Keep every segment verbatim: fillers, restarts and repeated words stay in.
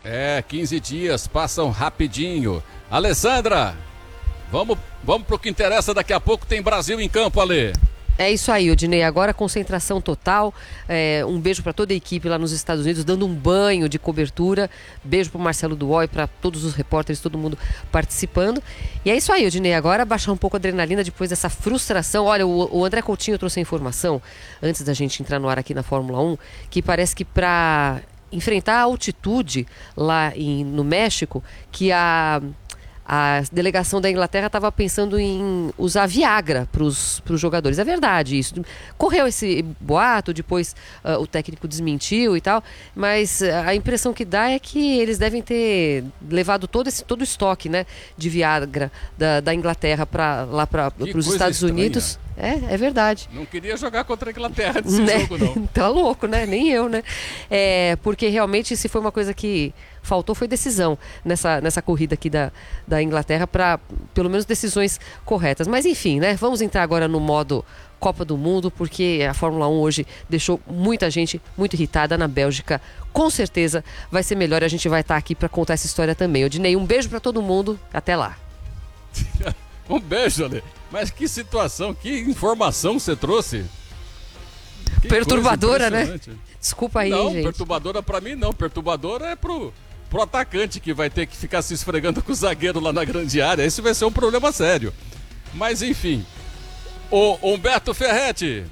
É, quinze dias passam rapidinho. Alessandra, vamos, vamos pro que interessa, daqui a pouco tem Brasil em campo, Ale. É isso aí, Odinei, agora concentração total, é, um beijo para toda a equipe lá nos Estados Unidos, dando um banho de cobertura, beijo para o Marcelo Duói, para todos os repórteres, todo mundo participando. E é isso aí, Odinei, agora baixar um pouco a adrenalina depois dessa frustração. Olha, o, o André Coutinho trouxe a informação, antes da gente entrar no ar aqui na Fórmula um, que parece que para enfrentar a altitude lá em, no México, que a... a delegação da Inglaterra estava pensando em usar Viagra para os jogadores. É verdade isso. Correu esse boato, depois uh, o técnico desmentiu e tal, mas uh, a impressão que dá é que eles devem ter levado todo esse todo o estoque, né, de Viagra da, da Inglaterra para lá para os Estados estranha. Unidos. É, é verdade. Não queria jogar contra a Inglaterra desse né? jogo, não. Tá louco, né? Nem eu, né? É, porque realmente se foi uma coisa que faltou, foi decisão nessa, nessa corrida aqui da, da Inglaterra para, pelo menos, decisões corretas. Mas enfim, né? Vamos entrar agora no modo Copa do Mundo, porque a Fórmula um hoje deixou muita gente muito irritada na Bélgica. Com certeza vai ser melhor e a gente vai estar aqui para contar essa história também. Odinei, um beijo para todo mundo. Até lá. Um beijo, Ale. Mas que situação, que informação você trouxe. Que perturbadora, né? Desculpa aí, não, gente. Não, perturbadora pra mim não. Perturbadora é pro, pro atacante que vai ter que ficar se esfregando com o zagueiro lá na grande área. Esse vai ser um problema sério. Mas enfim. O Humberto Ferretti.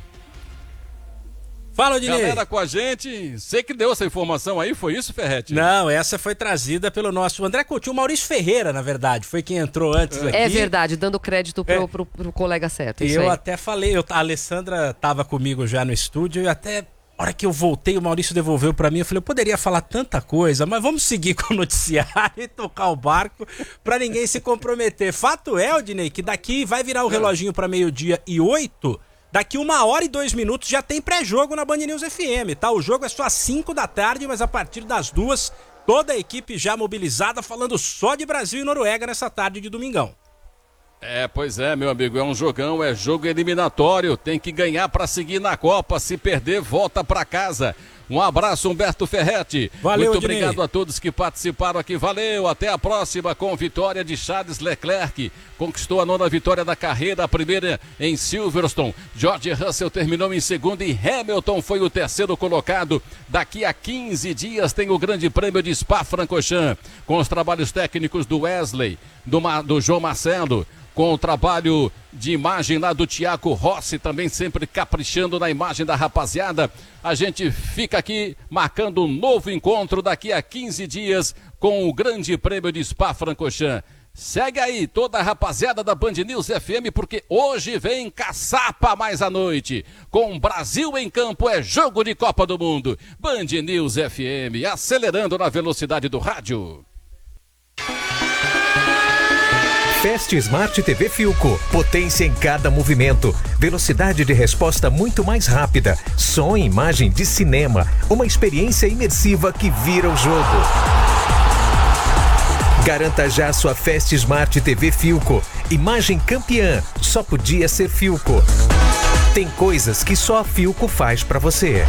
Fala, Odinei. Galera com a gente, você que deu essa informação aí, foi isso, Ferretti? Não, essa foi trazida pelo nosso André Coutinho, Maurício Ferreira, na verdade, foi quem entrou antes é. aqui. É verdade, dando crédito pro, é. pro, pro colega certo. E isso eu aí. até falei, eu, a Alessandra estava comigo já no estúdio e até... A hora que eu voltei, o Maurício devolveu pra mim, eu falei, eu poderia falar tanta coisa, mas vamos seguir com o noticiário e tocar o barco pra ninguém se comprometer. Fato é, Odinei, que daqui vai virar o reloginho pra meio-dia e oito, daqui uma hora e dois minutos já tem pré-jogo na Band News F M, tá? O jogo é só às cinco da tarde, mas a partir das duas, toda a equipe já mobilizada, falando só de Brasil e Noruega nessa tarde de domingão. É, pois é, meu amigo, é um jogão, é jogo eliminatório, tem que ganhar para seguir na Copa, se perder, volta para casa. Um abraço, Humberto Ferretti. Valeu, muito Odinei. obrigado a todos que participaram aqui, valeu, até a próxima com vitória de Charles Leclerc, conquistou a nona vitória da carreira, a primeira em Silverstone. George Russell terminou em segundo e Hamilton foi o terceiro colocado. Daqui a quinze dias tem o grande prêmio de Spa-Francorchamps, com os trabalhos técnicos do Wesley, do, Ma, do João Marcelo, com o trabalho de imagem lá do Tiago Rossi, também sempre caprichando na imagem da rapaziada. A gente fica aqui marcando um novo encontro daqui a quinze dias com o grande prêmio de Spa-Francorchamps. Segue aí toda a rapaziada da Band News F M, porque hoje vem caçapa mais à noite. Com Brasil em campo, é jogo de Copa do Mundo. Band News F M, acelerando na velocidade do rádio. Fast Smart T V Philco, potência em cada movimento, velocidade de resposta muito mais rápida, som e imagem de cinema, uma experiência imersiva que vira o jogo. Garanta já sua Fast Smart T V Philco, imagem campeã, só podia ser Philco. Tem coisas que só a Philco faz pra você.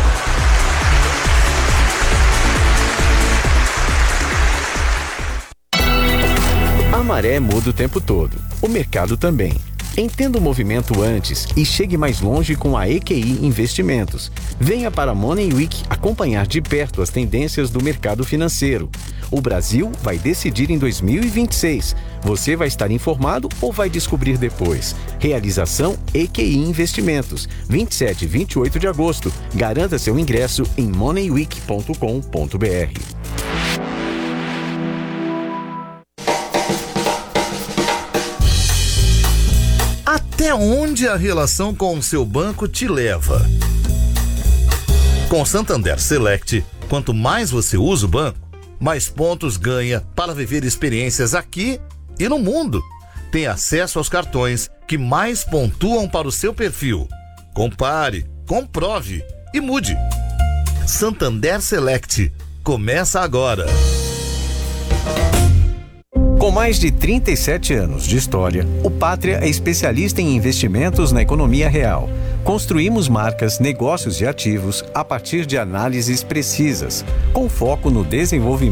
A maré muda o tempo todo, o mercado também. Entenda o movimento antes e chegue mais longe com a E Q I Investimentos. Venha para a Money Week acompanhar de perto as tendências do mercado financeiro. O Brasil vai decidir em dois mil e vinte e seis. Você vai estar informado ou vai descobrir depois? Realização E Q I Investimentos, vinte e sete e vinte e oito de agosto. Garanta seu ingresso em money week ponto com ponto b r. Até onde a relação com o seu banco te leva? Com Santander Select, quanto mais você usa o banco, mais pontos ganha para viver experiências aqui e no mundo. Tem acesso aos cartões que mais pontuam para o seu perfil. Compare, comprove e mude. Santander Select. Começa agora. Com mais de trinta e sete anos de história, o Pátria é especialista em investimentos na economia real. Construímos marcas, negócios e ativos a partir de análises precisas, com foco no desenvolvimento